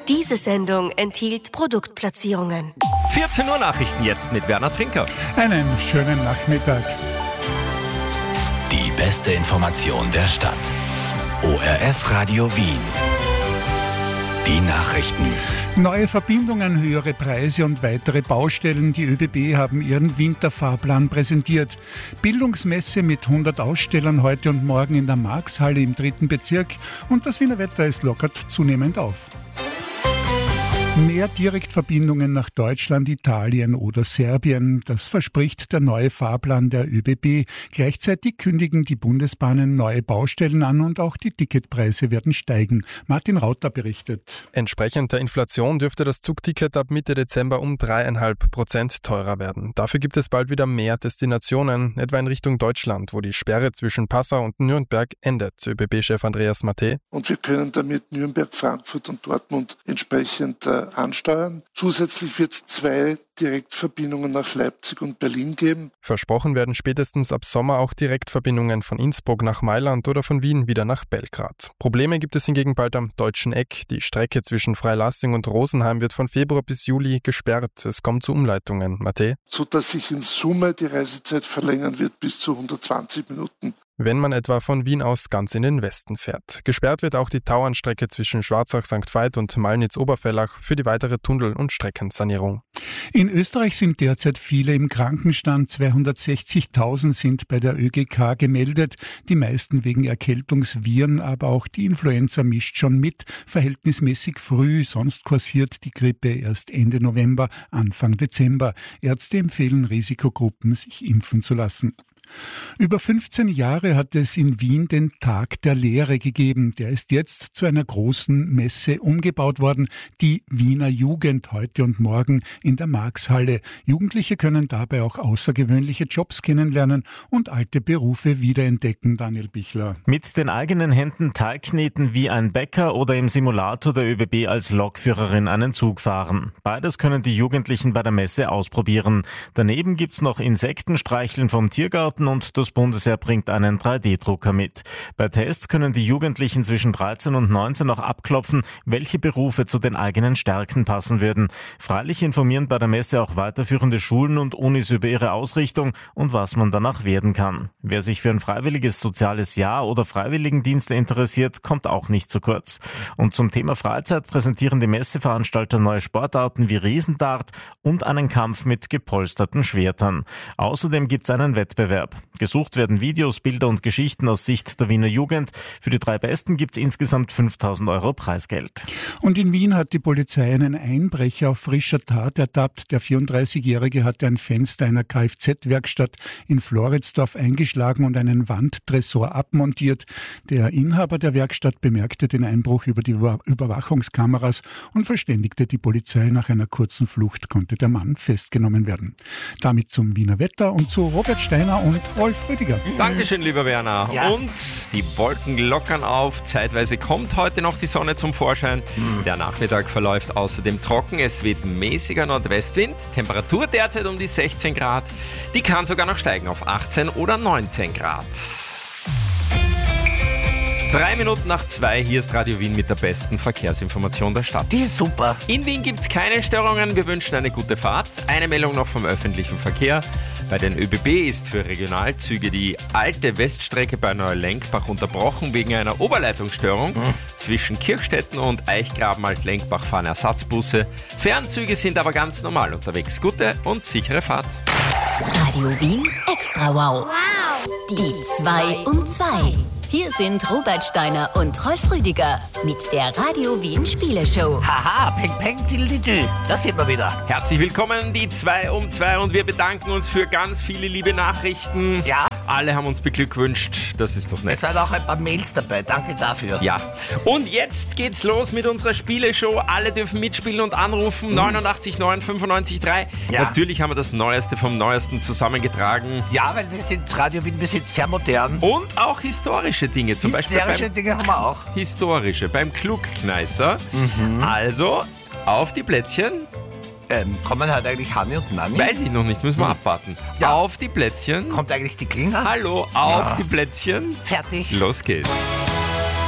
Diese Sendung enthielt Produktplatzierungen. 14 Uhr Nachrichten jetzt mit Werner Trinker. Einen schönen Nachmittag. Die beste Information der Stadt. ORF Radio Wien. Die Nachrichten. Neue Verbindungen, höhere Preise und weitere Baustellen. Die ÖBB haben ihren Winterfahrplan präsentiert. Bildungsmesse mit 100 Ausstellern heute und morgen in der Marxhalle im 3. Bezirk. Und das Wiener Wetter, es lockert zunehmend auf. Mehr Direktverbindungen nach Deutschland, Italien oder Serbien. Das verspricht der neue Fahrplan der ÖBB. Gleichzeitig kündigen die Bundesbahnen neue Baustellen an und auch die Ticketpreise werden steigen. Martin Rauter berichtet. Entsprechend der Inflation dürfte das Zugticket ab Mitte Dezember um 3,5% teurer werden. Dafür gibt es bald wieder mehr Destinationen, etwa in Richtung Deutschland, wo die Sperre zwischen Passau und Nürnberg endet. ÖBB-Chef Andreas Matte. Und wir können damit Nürnberg, Frankfurt und Dortmund entsprechend ansteuern. Zusätzlich wird es 2 Direktverbindungen nach Leipzig und Berlin geben. Versprochen werden spätestens ab Sommer auch Direktverbindungen von Innsbruck nach Mailand oder von Wien wieder nach Belgrad. Probleme gibt es hingegen bald am Deutschen Eck. Die Strecke zwischen Freilassing und Rosenheim wird von Februar bis Juli gesperrt. Es kommt zu Umleitungen. Matte? Sodass sich in Summe die Reisezeit verlängern wird bis zu 120 Minuten. Wenn man etwa von Wien aus ganz in den Westen fährt. Gesperrt wird auch die Tauernstrecke zwischen Schwarzach-St. Veit und Malnitz-Oberfellach für die weitere Tunnel- und Streckensanierung. In Österreich sind derzeit viele im Krankenstand. 260.000 sind bei der ÖGK gemeldet. Die meisten wegen Erkältungsviren, aber auch die Influenza mischt schon mit. Verhältnismäßig früh, sonst kursiert die Grippe erst Ende November, Anfang Dezember. Ärzte empfehlen Risikogruppen, sich impfen zu lassen. Über 15 Jahre hat es in Wien den Tag der Lehre gegeben. Der ist jetzt zu einer großen Messe umgebaut worden. Die Wiener Jugend heute und morgen in der Marxhalle. Jugendliche können dabei auch außergewöhnliche Jobs kennenlernen und alte Berufe wiederentdecken. Daniel Bichler. Mit den eigenen Händen Teig kneten wie ein Bäcker oder im Simulator der ÖBB als Lokführerin einen Zug fahren. Beides können die Jugendlichen bei der Messe ausprobieren. Daneben gibt's noch Insektenstreicheln vom Tiergarten und das Bundesheer bringt einen 3D-Drucker mit. Bei Tests können die Jugendlichen zwischen 13 und 19 auch abklopfen, welche Berufe zu den eigenen Stärken passen würden. Freilich informieren bei der Messe auch weiterführende Schulen und Unis über ihre Ausrichtung und was man danach werden kann. Wer sich für ein freiwilliges soziales Jahr oder Freiwilligendienste interessiert, kommt auch nicht zu kurz. Und zum Thema Freizeit präsentieren die Messeveranstalter neue Sportarten wie Riesendart und einen Kampf mit gepolsterten Schwertern. Außerdem gibt's einen Wettbewerb. Gesucht werden Videos, Bilder und Geschichten aus Sicht der Wiener Jugend. Für die 3 Besten gibt es insgesamt 5.000 Euro Preisgeld. Und in Wien hat die Polizei einen Einbrecher auf frischer Tat ertappt. Der 34-Jährige hatte ein Fenster einer Kfz-Werkstatt in Floridsdorf eingeschlagen und einen Wandtresor abmontiert. Der Inhaber der Werkstatt bemerkte den Einbruch über die Überwachungskameras und verständigte die Polizei. Nach einer kurzen Flucht konnte der Mann festgenommen werden. Damit zum Wiener Wetter und zu Robert Steiner und Rolf Rüdiger. Dankeschön, lieber Werner. Ja. Und die Wolken lockern auf. Zeitweise kommt heute noch die Sonne zum Vorschein. Der Nachmittag verläuft außerdem trocken. Es weht mäßiger Nordwestwind. Temperatur derzeit um die 16 Grad. Die kann sogar noch steigen auf 18 oder 19 Grad. 3 Minuten nach 2, hier ist Radio Wien mit der besten Verkehrsinformation der Stadt. Die ist super. In Wien gibt es keine Störungen, wir wünschen eine gute Fahrt. Eine Meldung noch vom öffentlichen Verkehr. Bei den ÖBB ist für Regionalzüge die alte Weststrecke bei Neulenkbach unterbrochen wegen einer Oberleitungsstörung. Zwischen Kirchstetten und Eichgraben-Alt-Lenkbach fahren Ersatzbusse. Fernzüge sind aber ganz normal unterwegs. Gute und sichere Fahrt. Radio Wien Extra Wow. Die 2 um 2. Hier sind Robert Steiner und Rolf Rüdiger mit der Radio Wien Spieleshow. Haha, peng peng, diddle-dü. Das sehen wir wieder. Herzlich willkommen, die 2 um 2 und wir bedanken uns für ganz viele liebe Nachrichten. Ja. Alle haben uns beglückwünscht, das ist doch nett. Es waren auch ein paar Mails dabei, danke dafür. Ja, und jetzt geht's los mit unserer Spieleshow. Alle dürfen mitspielen und anrufen, 89 9 95 3. Ja. Natürlich haben wir das Neueste vom Neuesten zusammengetragen. Ja, weil wir sind Radio Wien, wir sind sehr modern. Und auch historische Dinge, zum Beispiel Historische Dinge haben wir auch. Historische, beim Klugkneisser. Also, auf die Plätzchen. Kommen halt eigentlich Hanni und Nanni? Weiß ich noch nicht, müssen wir abwarten. Ja. Auf die Plätzchen. Kommt eigentlich die Klinge? Hallo, auf die Plätzchen. Fertig. Los geht's.